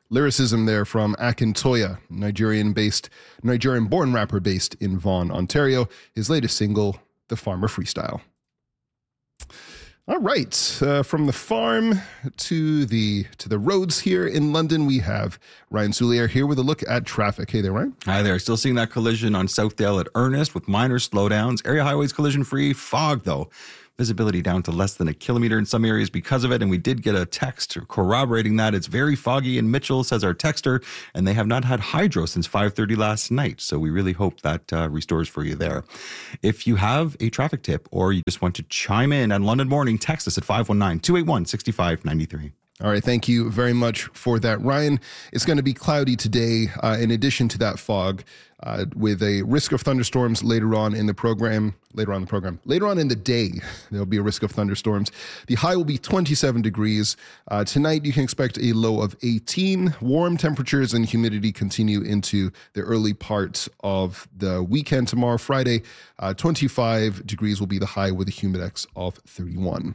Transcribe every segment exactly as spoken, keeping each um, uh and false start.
lyricism there from Akintoye, Nigerian-based, Nigerian-born rapper based in Vaughan, Ontario. His latest single, The Farmer Freestyle. All right, uh, from the farm to the to the roads here in London, we have Ryan Soulier here with a look at traffic. Hey there, Ryan. Hi there. Still seeing that collision on Southdale at Ernest with minor slowdowns. Area highways collision-free. Fog, though. Visibility down to less than a kilometer in some areas because of it, and we did get a text corroborating that. It's very foggy in Mitchell, says our texter, and they have not had hydro since five thirty last night, so we really hope that uh, restores for you there. If you have a traffic tip or you just want to chime in on London Morning, text us at five one nine, two eight one, six five nine three. All right, thank you very much for that, Ryan. It's going to be cloudy today, uh, in addition to that fog, uh, with a risk of thunderstorms later on in the program. Later on in the program. Later on in the day, there'll be a risk of thunderstorms. The high will be twenty-seven degrees. Uh, tonight, you can expect a low of eighteen. Warm temperatures and humidity continue into the early part of the weekend. Tomorrow, Friday, uh, twenty-five degrees will be the high with a humidex of thirty-one.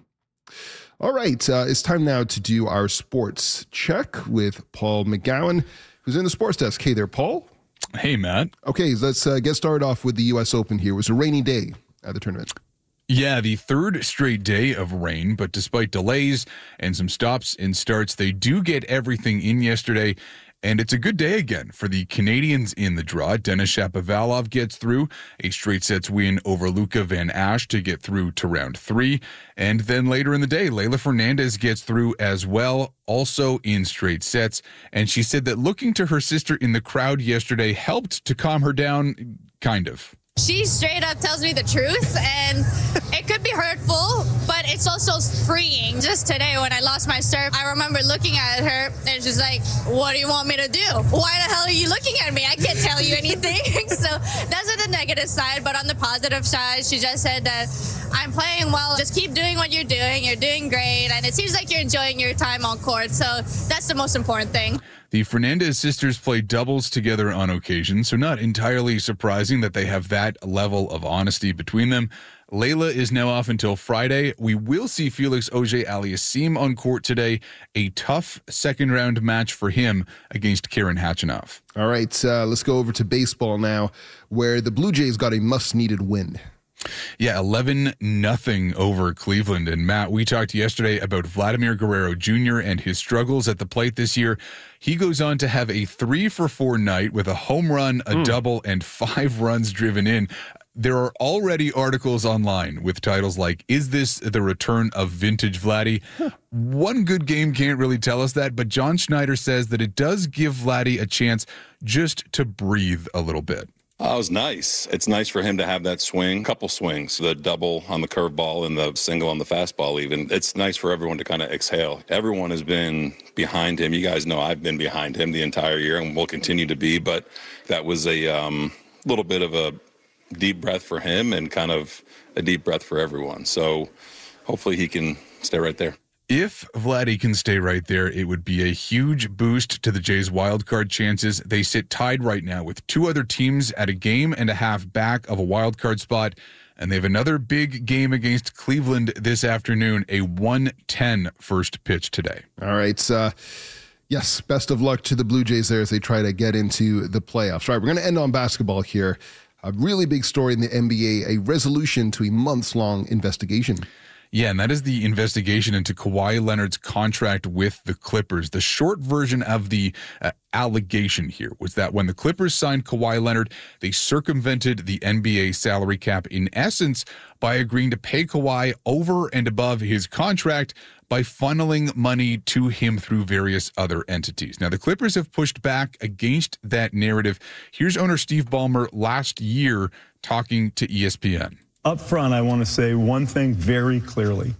All right, uh, it's time now to do our sports check with Paul McGowan, who's in the sports desk. Hey there, Paul. Hey, Matt. Okay, let's uh, get started off with the U S Open here. It was a rainy day at the tournament. Yeah, the third straight day of rain, but despite delays and some stops and starts, they do get everything in yesterday. And it's a good day again for the Canadians in the draw. Denis Shapovalov gets through a straight sets win over Luca Van Asch to get through to round three. And then later in the day, Leylah Fernandez gets through as well, also in straight sets. And she said that looking to her sister in the crowd yesterday helped to calm her down, kind of. She straight up tells me the truth, and it could be hurtful, but it's also freeing. Just today when I lost my serve, I remember looking at her, and she's like, what do you want me to do? Why the hell are you looking at me? I can't tell you anything. So that's on the negative side, but on the positive side, she just said that I'm playing well. Just keep doing what you're doing. You're doing great, and it seems like you're enjoying your time on court, so that's the most important thing. The Fernandez sisters play doubles together on occasion, so not entirely surprising that they have that level of honesty between them. Leylah is now off until Friday. We will see Felix Auger-Aliassime on court today. A tough second-round match for him against Karen Khachanov. All right, uh, let's go over to baseball now, where the Blue Jays got a much-needed win. Yeah, eleven nothing over Cleveland. And Matt, we talked yesterday about Vladimir Guerrero Junior and his struggles at the plate this year. He goes on to have a three for four night with a home run, a mm. double, and five runs driven in. There are already articles online with titles like, is this the return of vintage Vladdy? Huh. One good game can't really tell us that, but John Schneider says that it does give Vladdy a chance just to breathe a little bit. Oh, it was nice. It's nice for him to have that swing, couple swings, the double on the curveball and the single on the fastball even. It's nice for everyone to kind of exhale. Everyone has been behind him. You guys know I've been behind him the entire year and will continue to be, but that was a um, little bit of a deep breath for him and kind of a deep breath for everyone. So hopefully he can stay right there. If Vladdy can stay right there, it would be a huge boost to the Jays' wildcard chances. They sit tied right now with two other teams at a game and a half back of a wildcard spot, and they have another big game against Cleveland this afternoon, a one ten first pitch today. All right, uh, yes, best of luck to the Blue Jays there as they try to get into the playoffs. All right, we're going to end on basketball here. A really big story in the N B A, a resolution to a months-long investigation. Yeah, and that is the investigation into Kawhi Leonard's contract with the Clippers. The short version of the uh, allegation here was that when the Clippers signed Kawhi Leonard, they circumvented the N B A salary cap, in essence, by agreeing to pay Kawhi over and above his contract by funneling money to him through various other entities. Now, the Clippers have pushed back against that narrative. Here's owner Steve Ballmer last year talking to E S P N. Up front, I want to say one thing very clearly.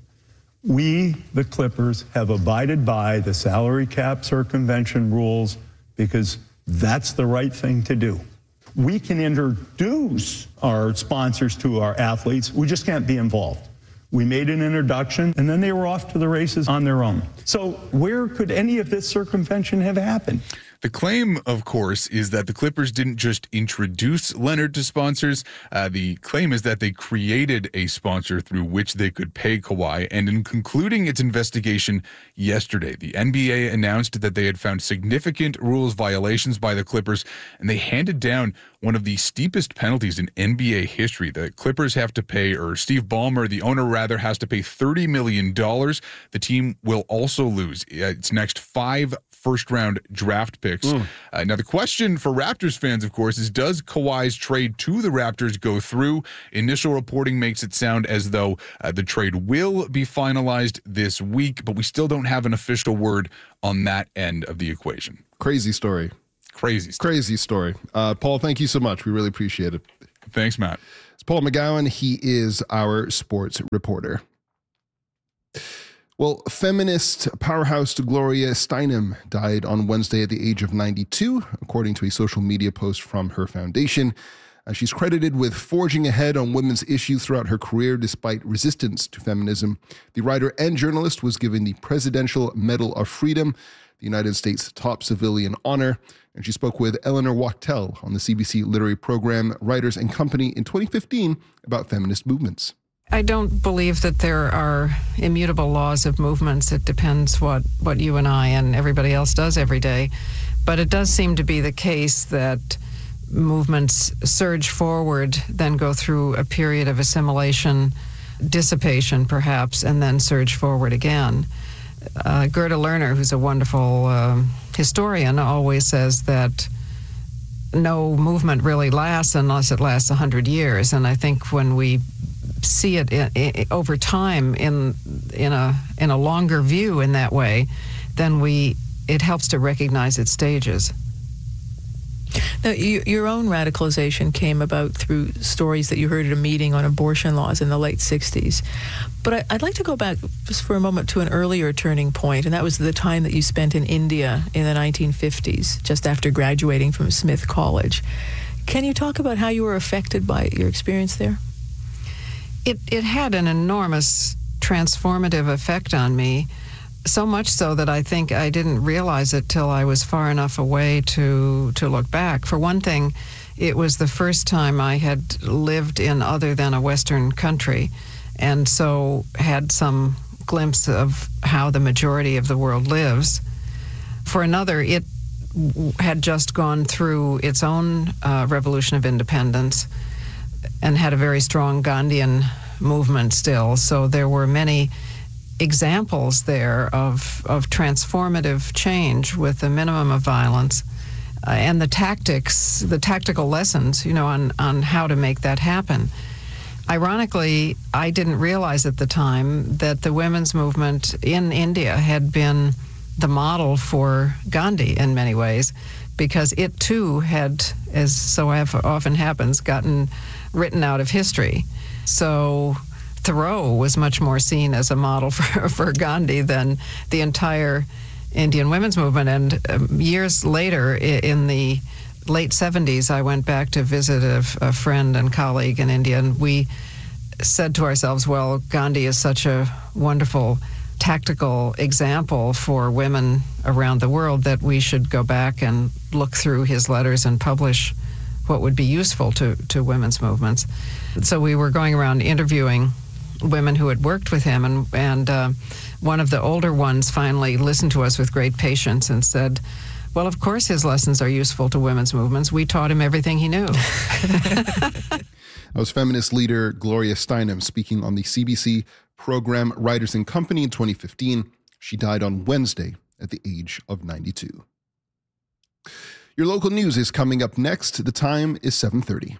We, the Clippers, have abided by the salary cap circumvention rules because that's the right thing to do. We can introduce our sponsors to our athletes. We just can't be involved. We made an introduction, and then they were off to the races on their own. So where could any of this circumvention have happened? The claim, of course, is that the Clippers didn't just introduce Leonard to sponsors. Uh, the claim is that they created a sponsor through which they could pay Kawhi. And in concluding its investigation yesterday, the N B A announced that they had found significant rules violations by the Clippers, and they handed down one of the steepest penalties in N B A history. The Clippers have to pay, or Steve Ballmer, the owner rather, has to pay thirty million dollars. The team will also lose its next five first-round draft picks. Mm. Uh, now, the question for Raptors fans, of course, is does Kawhi's trade to the Raptors go through? Initial reporting makes it sound as though uh, the trade will be finalized this week, but we still don't have an official word on that end of the equation. Crazy story. Crazy story. Crazy story. Uh, Paul, thank you so much. We really appreciate it. Thanks, Matt. It's Paul McGowan. He is our sports reporter. Well, feminist powerhouse Gloria Steinem died on Wednesday at the age of ninety-two, according to a social media post from her foundation. Uh, she's credited with forging ahead on women's issues throughout her career despite resistance to feminism. The writer and journalist was given the Presidential Medal of Freedom, the United States' top civilian honor, and she spoke with Eleanor Wachtel on the C B C literary program Writers and Company in twenty fifteen about feminist movements. I don't believe that there are immutable laws of movements. It depends what, what you and I and everybody else does every day. But it does seem to be the case that movements surge forward, then go through a period of assimilation, dissipation perhaps, and then surge forward again. Uh, Gerda Lerner, who's a wonderful uh, historian, always says that no movement really lasts unless it lasts one hundred years. And I think when we see it in, in, over time in in a in a longer view in that way, then we it helps to recognize its stages. Now, you, your own radicalization came about through stories that you heard at a meeting on abortion laws in the late sixties. But I, I'd like to go back just for a moment to an earlier turning point, and that was the time that you spent in India in the nineteen fifties, just after graduating from Smith College. Can you talk about how you were affected by your experience there? It it had an enormous transformative effect on me, so much so that I think I didn't realize it till I was far enough away to to look back. For one thing, it was the first time I had lived in other than a Western country, and so had some glimpse of how the majority of the world lives. For another, it had just gone through its own uh, revolution of independence and had a very strong Gandhian movement still. So there were many examples there of of transformative change with a minimum of violence, uh, and the tactics, the tactical lessons, you know, on, on how to make that happen. Ironically, I didn't realize at the time that the women's movement in India had been the model for Gandhi in many ways, because it too had, as so often happens, gotten written out of history. So Thoreau was much more seen as a model for, for Gandhi than the entire Indian women's movement. And um, years later, in the late seventies, I went back to visit a, a friend and colleague in India, and we said to ourselves, well, Gandhi is such a wonderful tactical example for women around the world that we should go back and look through his letters and publish what would be useful to, to women's movements. So we were going around interviewing women who had worked with him, and, and uh, one of the older ones finally listened to us with great patience and said, well, of course his lessons are useful to women's movements. We taught him everything he knew. That was feminist leader Gloria Steinem speaking on the C B C program Writers and Company in twenty fifteen. She died on Wednesday at the age of ninety-two. Your local news is coming up next. The time is seven thirty.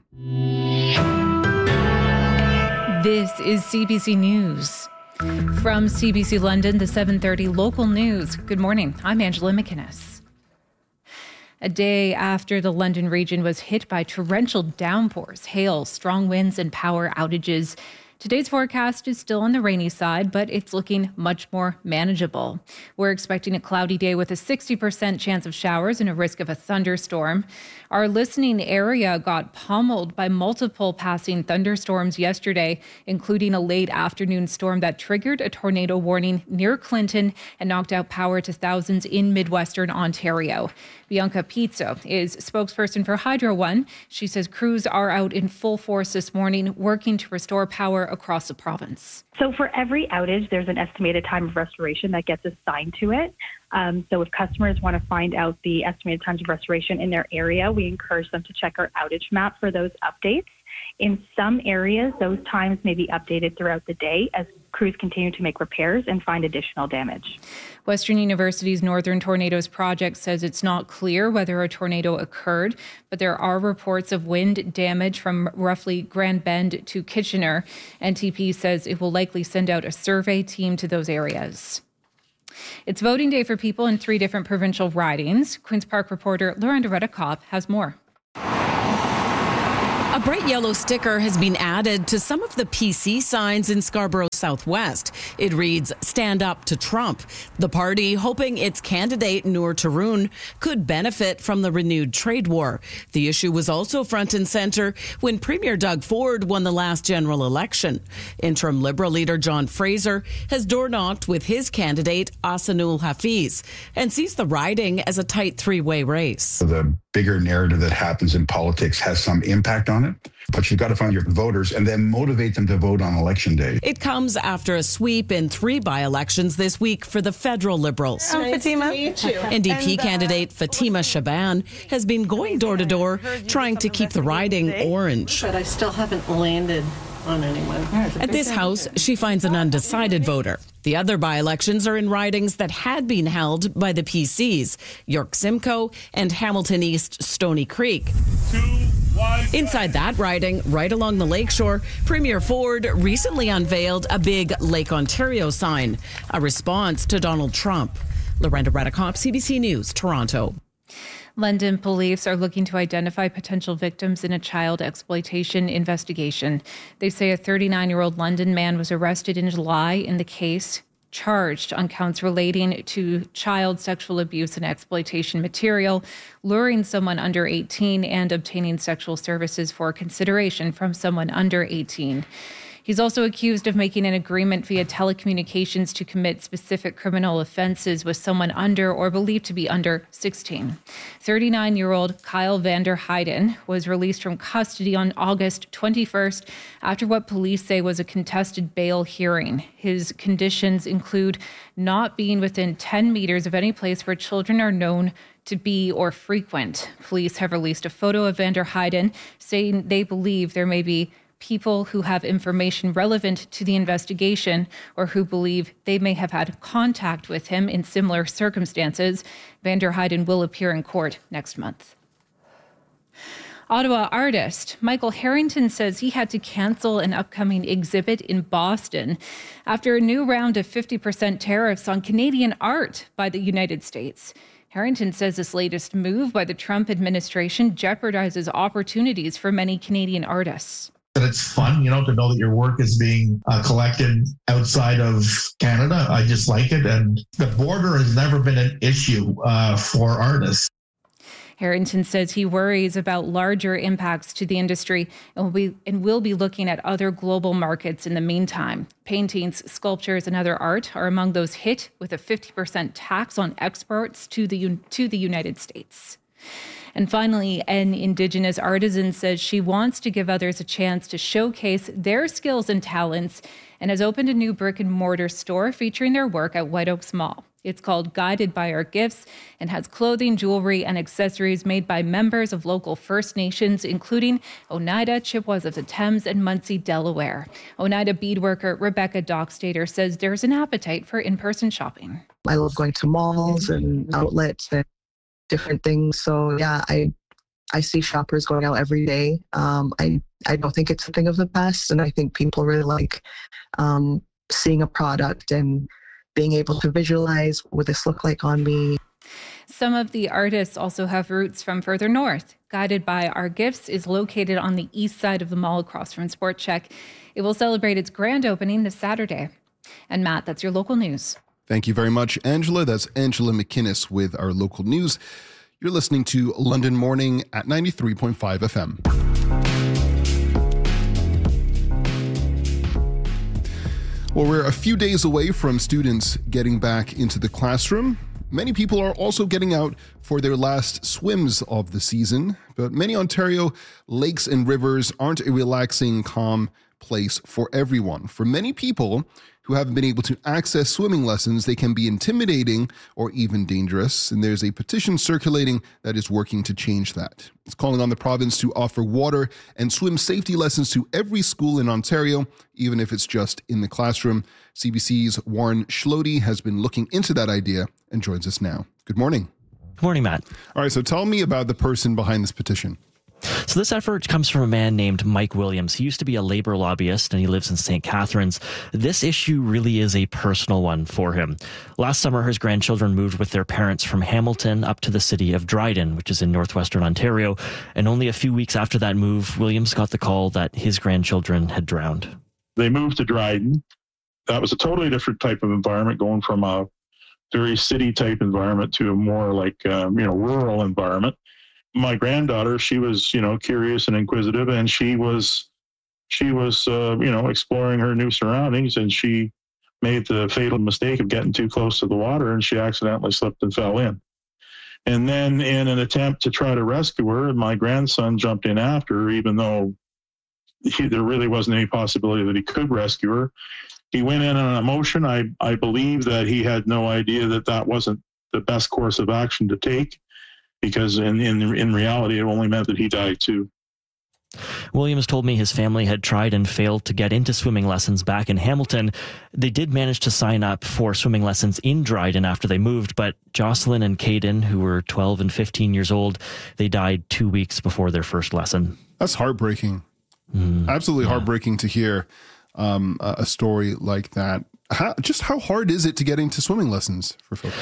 This is C B C News. From C B C London, the seven thirty local news. Good morning. I'm Angela McInnes. A day after the London region was hit by torrential downpours, hail, strong winds, and power outages, Today's forecast is still on the rainy side, but it's looking much more manageable. We're expecting a cloudy day with a sixty percent chance of showers and a risk of a thunderstorm. Our listening area got pummeled by multiple passing thunderstorms yesterday, including a late afternoon storm that triggered a tornado warning near Clinton and knocked out power to thousands in Midwestern Ontario. Bianca Pizzo is spokesperson for Hydro One. She says crews are out in full force this morning working to restore power across the province. So for every outage, there's an estimated time of restoration that gets assigned to it. Um, so if customers want to find out the estimated times of restoration in their area, we encourage them to check our outage map for those updates. In some areas, those times may be updated throughout the day as crews continue to make repairs and find additional damage. Western University's Northern Tornadoes Project says it's not clear whether a tornado occurred, but there are reports of wind damage from roughly Grand Bend to Kitchener. N T P says it will likely send out a survey team to those areas. It's voting day for people in three different provincial ridings. Queen's Park reporter Lorenda Redekop has more. A bright yellow sticker has been added to some of the P C signs in Scarborough Southwest. It reads, "Stand up to Trump." The party hoping its candidate, Noor Tarun, could benefit from the renewed trade war. The issue was also front and center when Premier Doug Ford won the last general election. Interim Liberal leader John Fraser has door-knocked with his candidate, Ahsanul Hafiz, and sees the riding as a tight three-way race. The bigger narrative that happens in politics has some impact on it, but you've got to find your voters and then motivate them to vote on election day. It comes after a sweep in three by-elections this week for the federal Liberals. I'm Fatima. N D P and, uh, candidate Fatima Shaban has been going door to door trying to keep the riding orange. But I still haven't landed on anyone. At this house, she finds an undecided voter. The other by-elections are in ridings that had been held by the P Cs, York Simcoe and Hamilton East Stony Creek. Inside that riding, right along the lakeshore, Premier Ford recently unveiled a big Lake Ontario sign, a response to Donald Trump. Lorenda Redekop, C B C News, Toronto. London police are looking to identify potential victims in a child exploitation investigation. They say a thirty-nine-year-old London man was arrested in July in the case, charged on counts relating to child sexual abuse and exploitation material, luring someone under eighteen and obtaining sexual services for consideration from someone under eighteen. He's also accused of making an agreement via telecommunications to commit specific criminal offenses with someone under or believed to be under sixteen. thirty-nine-year-old Kyle Vander Heiden was released from custody on August twenty-first after what police say was a contested bail hearing. His conditions include not being within ten meters of any place where children are known to be or frequent. Police have released a photo of Vander Heiden saying they believe there may be people who have information relevant to the investigation or who believe they may have had contact with him in similar circumstances. Vander Heiden will appear in court next month. Ottawa artist Michael Harrington says he had to cancel an upcoming exhibit in Boston after a new round of fifty percent tariffs on Canadian art by the United States. Harrington says this latest move by the Trump administration jeopardizes opportunities for many Canadian artists. And it's fun, you know, to know that your work is being uh, collected outside of Canada. I just like it. And the border has never been an issue uh, for artists. Harrington says he worries about larger impacts to the industry and will be, and will be looking at other global markets in the meantime. Paintings, sculptures, and other art are among those hit with a fifty percent tax on exports to the, to the United States. And finally, an Indigenous artisan says she wants to give others a chance to showcase their skills and talents and has opened a new brick and mortar store featuring their work at White Oaks Mall. It's called Guided by Our Gifts and has clothing, jewelry, and accessories made by members of local First Nations, including Oneida, Chippewas of the Thames, and Munsee, Delaware. Oneida beadworker Rebecca Dockstader says there's an appetite for in-person shopping. I love going to malls and outlets and different things. So yeah, I I see shoppers going out every day. Um, I, I don't think it's a thing of the past, and I think people really like um, seeing a product and being able to visualize what would this look like on me. Some of the artists also have roots from further north. Guided by Our Gifts is located on the east side of the mall across from Sport Chek. It will celebrate its grand opening this Saturday. And Matt, that's your local news. Thank you very much, Angela. That's Angela McInnes with our local news. You're listening to London Morning at ninety-three point five F M. Well, we're a few days away from students getting back into the classroom. Many people are also getting out for their last swims of the season, but many Ontario lakes and rivers aren't a relaxing, calm place for everyone. For many people who haven't been able to access swimming lessons, they can be intimidating or even dangerous, and there's a petition circulating that is working to change that. It's calling on the province to offer water and swim safety lessons to every school in Ontario, even if it's just in the classroom. C B C's Warren Schlody has been looking into that idea and joins us now. Good morning. Good morning, Matt. All right, so tell me about the person behind this petition. So this effort comes from a man named Mike Williams. He used to be a labor lobbyist and he lives in Saint Catharines. This issue really is a personal one for him. Last summer, his grandchildren moved with their parents from Hamilton up to the city of Dryden, which is in northwestern Ontario. And only a few weeks after that move, Williams got the call that his grandchildren had drowned. They moved to Dryden. That was a totally different type of environment, going from a very city type environment to a more like, um, you know, rural environment. My granddaughter, she was, you know, curious and inquisitive, and she was, she was, uh, you know, exploring her new surroundings, and she made the fatal mistake of getting too close to the water, and she accidentally slipped and fell in. And then in an attempt to try to rescue her, my grandson jumped in after her, even though he, there really wasn't any possibility that he could rescue her. He went in on emotion. I, I believe that he had no idea that that wasn't the best course of action to take, because in, in in reality, it only meant that he died too. Williams told me his family had tried and failed to get into swimming lessons back in Hamilton. They did manage to sign up for swimming lessons in Dryden after they moved, but Jocelyn and Caden, who were twelve and fifteen years old, they died two weeks before their first lesson. That's heartbreaking. Mm, Absolutely yeah. heartbreaking to hear um, a story like that. How, just how hard is it to get into swimming lessons for folks?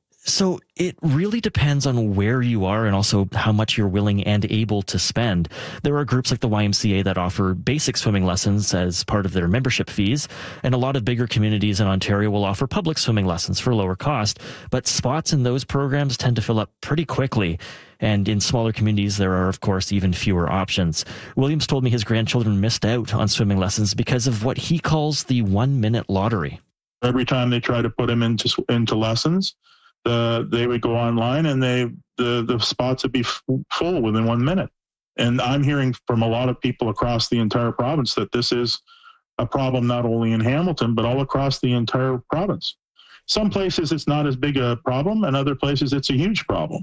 So it really depends on where you are and also how much you're willing and able to spend. There are groups like the Y M C A that offer basic swimming lessons as part of their membership fees, and a lot of bigger communities in Ontario will offer public swimming lessons for lower cost, but spots in those programs tend to fill up pretty quickly. And in smaller communities, there are, of course, even fewer options. Williams told me his grandchildren missed out on swimming lessons because of what he calls the one-minute lottery. Every time they try to put him into into lessons, Uh, they would go online and they the, the spots would be f- full within one minute. And I'm hearing from a lot of people across the entire province that this is a problem not only in Hamilton, but all across the entire province. Some places it's not as big a problem, and other places it's a huge problem.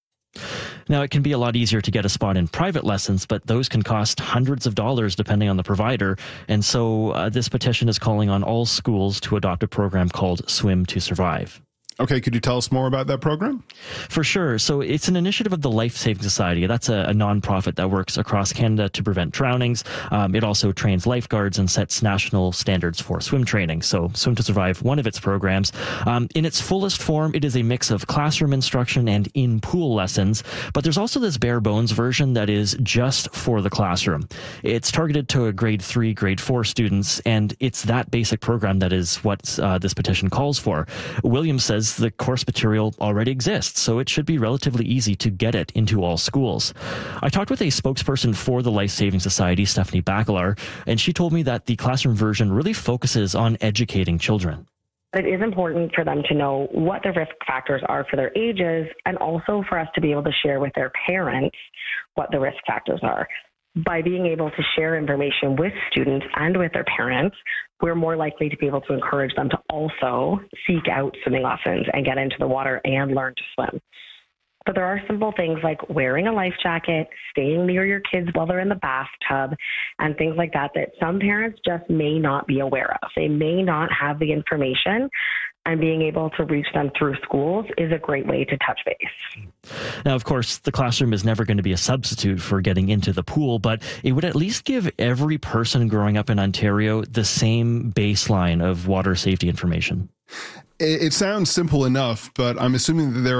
Now, it can be a lot easier to get a spot in private lessons, but those can cost hundreds of dollars depending on the provider. And so uh, this petition is calling on all schools to adopt a program called Swim to Survive. Okay, could you tell us more about that program? For sure. So it's an initiative of the Life Saving Society. That's a, a nonprofit that works across Canada to prevent drownings. Um, it also trains lifeguards and sets national standards for swim training. So Swim to Survive, one of its programs. Um, in its fullest form, it is a mix of classroom instruction and in-pool lessons. But there's also this bare bones version that is just for the classroom. It's targeted to grade three, grade four students, and it's that basic program that is what uh, this petition calls for. Williams says the course material already exists, so it should be relatively easy to get it into all schools. I talked with a spokesperson for the Life Saving Society, Stephanie Bacalar, and she told me that the classroom version really focuses on educating children. It is important for them to know what the risk factors are for their ages, and also for us to be able to share with their parents what the risk factors are. By being able to share information with students and with their parents, we're more likely to be able to encourage them to also seek out swimming lessons and get into the water and learn to swim. But there are simple things like wearing a life jacket, staying near your kids while they're in the bathtub, and things like that that some parents just may not be aware of. They may not have the information, and being able to reach them through schools is a great way to touch base. Now, of course, the classroom is never going to be a substitute for getting into the pool, but it would at least give every person growing up in Ontario the same baseline of water safety information. It sounds simple enough, but I'm assuming that there are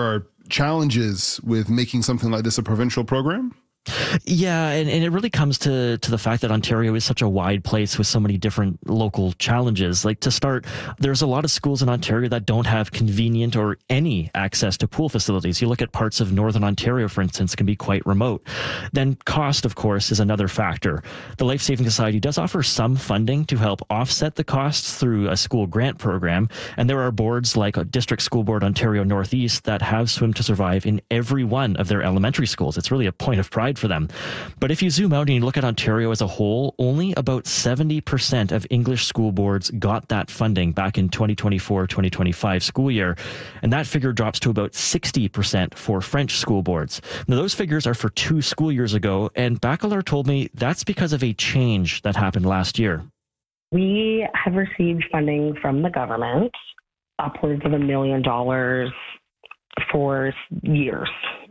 challenges with making something like this a provincial program? Yeah, and, and it really comes to, to the fact that Ontario is such a wide place with so many different local challenges. Like, to start, there's a lot of schools in Ontario that don't have convenient or any access to pool facilities. You look at parts of Northern Ontario, for instance, can be quite remote. Then cost, of course, is another factor. The Life Saving Society does offer some funding to help offset the costs through a school grant program, and there are boards like District School Board Ontario Northeast that have Swim to Survive in every one of their elementary schools. It's really a point of pride for them. But if you zoom out and you look at Ontario as a whole, only about seventy percent of English school boards got that funding back in twenty twenty-four twenty twenty-five school year. And that figure drops to about sixty percent for French school boards. Now, those figures are for two school years ago, and Bachelor told me that's because of a change that happened last year. We have received funding from the government, upwards of a million dollars for years.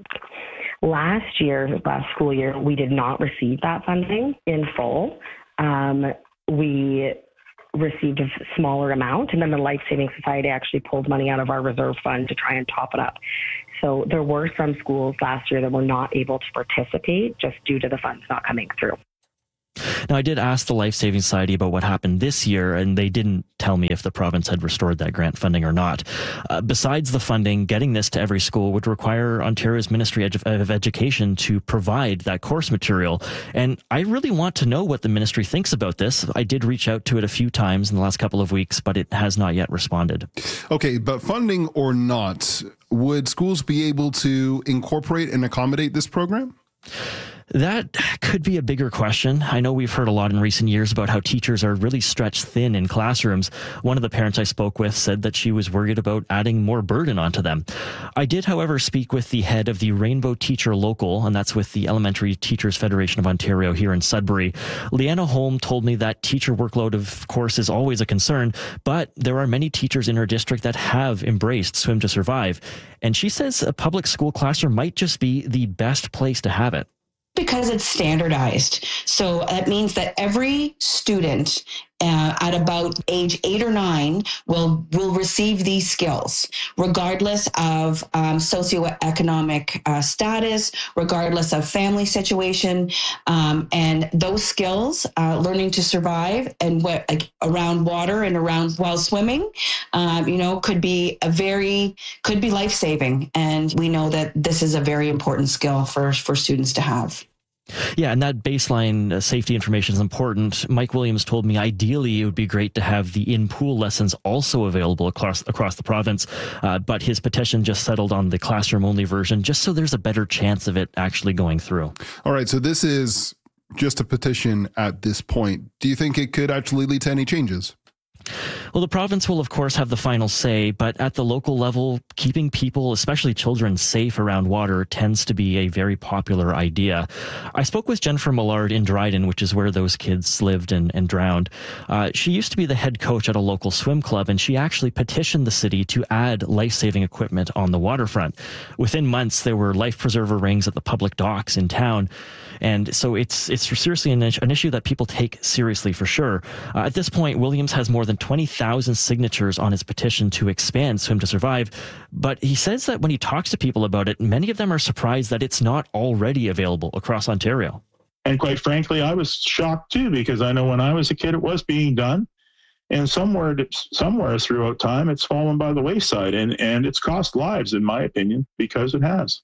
Last year, last school year, we did not receive that funding in full. Um, we received a smaller amount, and then the Life Saving Society actually pulled money out of our reserve fund to try and top it up. So there were some schools last year that were not able to participate just due to the funds not coming through. Now, I did ask the Life Saving Society about what happened this year, and they didn't tell me if the province had restored that grant funding or not. Uh, besides the funding, getting this to every school would require Ontario's Ministry of Education to provide that course material. And I really want to know what the ministry thinks about this. I did reach out to it a few times in the last couple of weeks, but it has not yet responded. Okay, but funding or not, would schools be able to incorporate and accommodate this program? That could be a bigger question. I know we've heard a lot in recent years about how teachers are really stretched thin in classrooms. One of the parents I spoke with said that she was worried about adding more burden onto them. I did, however, speak with the head of the Rainbow Teacher Local, and that's with the Elementary Teachers Federation of Ontario here in Sudbury. Leanna Holm told me that teacher workload, of course, is always a concern, but there are many teachers in her district that have embraced Swim to Survive. And she says a public school classroom might just be the best place to have it. Because it's standardized. So that means that every student uh, at about age eight or nine will will receive these skills, regardless of um, socioeconomic uh, status, regardless of family situation. Um, and those skills, uh, learning to survive and what like around water and around while swimming, um, you know, could be a very, could be life-saving. And we know that this is a very important skill for, for students to have. Yeah, and that baseline uh, safety information is important. Mike Williams told me ideally it would be great to have the in-pool lessons also available across across the province, uh, but his petition just settled on the classroom-only version, just so there's a better chance of it actually going through. All right, so this is just a petition at this point. Do you think it could actually lead to any changes? Well, the province will, of course, have the final say, but at the local level, keeping people, especially children, safe around water tends to be a very popular idea. I spoke with Jennifer Millard in Dryden, which is where those kids lived and, and drowned. Uh, she used to be the head coach at a local swim club, and she actually petitioned the city to add life-saving equipment on the waterfront. Within months, there were life preserver rings at the public docks in town. And so it's it's seriously an, an issue that people take seriously for sure. Uh, at this point, Williams has more than twenty thousand signatures on his petition to expand Swim to Survive. But he says that when he talks to people about it, many of them are surprised that it's not already available across Ontario. And quite frankly, I was shocked too, because I know when I was a kid, it was being done. And somewhere somewhere throughout time, it's fallen by the wayside. And, and it's cost lives, in my opinion, because it has.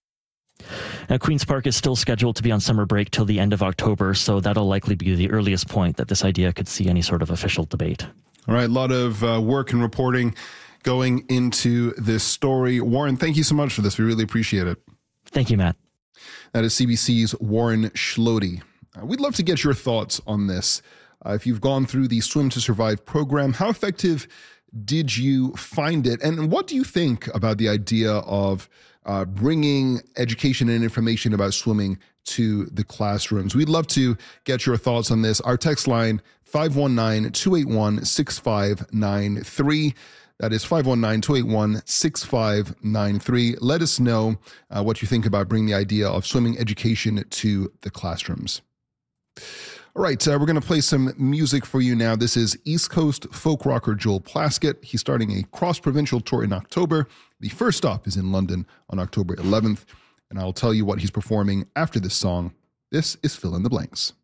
Now, Queen's Park is still scheduled to be on summer break till the end of October, so that'll likely be the earliest point that this idea could see any sort of official debate. All right, a lot of uh, work and reporting going into this story. Warren, thank you so much for this. We really appreciate it. Thank you, Matt. That is C B C's Warren Schlote. Uh, we'd love to get your thoughts on this. Uh, if you've gone through the Swim to Survive program, how effective did you find it? And what do you think about the idea of uh, bringing education and information about swimming to the classrooms? We'd love to get your thoughts on this. Our text line, five one nine, two eight one, six five nine three. That is five one nine, two eight one, six five nine three. Let us know uh, what you think about bringing the idea of swimming education to the classrooms. All right, uh, we're going to play some music for you now. This is East Coast folk rocker Joel Plaskett. He's starting a cross-provincial tour in October. The first stop is in London on October eleventh, and I'll tell you what he's performing after this song. This is Fill in the Blanks.